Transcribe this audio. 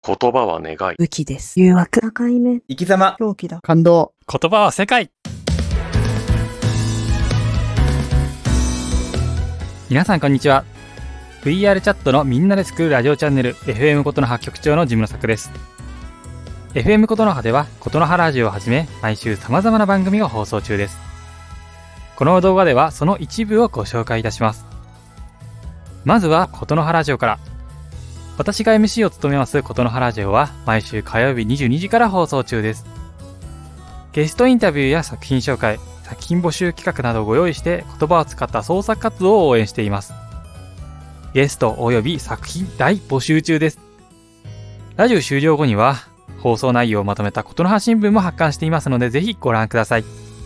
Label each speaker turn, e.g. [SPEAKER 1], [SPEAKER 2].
[SPEAKER 1] 言葉は願い。
[SPEAKER 2] 武器です。誘惑。境目。
[SPEAKER 3] 生き様。
[SPEAKER 2] 狂気だ。
[SPEAKER 4] 感動。
[SPEAKER 5] 言葉は世界。皆さんこんにちは。 VR チャットのみんなで作るラジオチャンネル FM ことの葉局長のジムの作です。 FM ことの葉ではことの葉ラジオをはじめ毎週様々な番組が放送中です。この動画ではその一部をご紹介いたします。まずはことの葉ラジオから。私が MC を務めますことの葉ラジオは毎週火曜日22時から放送中です。ゲストインタビューや作品紹介、作品募集企画などをご用意して言葉を使った創作活動を応援しています。ゲストおよび作品大募集中です。ラジオ終了後には放送内容をまとめたことの葉新聞も発刊していますのでぜひご覧ください。